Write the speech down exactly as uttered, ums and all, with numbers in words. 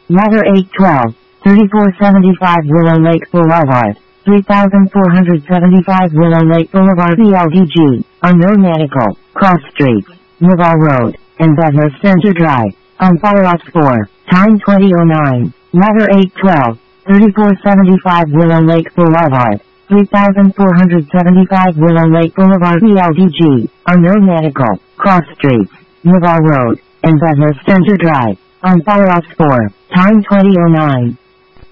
Ladder eight twelve, thirty-four seventy-five Willow Lake Boulevard, three thousand four hundred seventy-five Willow Lake Boulevard B L D G, Unknown Medical, Cross Streets, Naval Road, and Bedhurst Center Drive, on Firehouse four, time twenty oh nine, Ladder eight twelve, thirty-four seventy-five Willow Lake Boulevard, three thousand four hundred seventy-five Willow Lake Boulevard B L D G, Unknown Medical, Cross Streets, Naval Road, and Bedhurst Center Drive, on Firehouse four, time twenty oh nine.